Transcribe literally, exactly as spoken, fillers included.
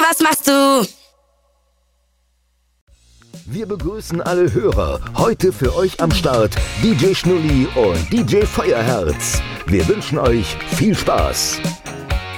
was machst du? Wir begrüßen alle Hörer. Heute für euch am Start D J Schnulli und D J Feuerherz. Wir wünschen euch viel Spaß.